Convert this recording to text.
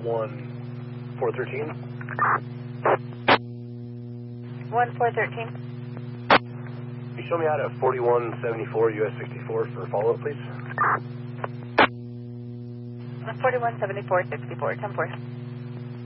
1413. 1413. Can you show me out at 4174 US 64 for follow-up, please? 4174 64, 10-4.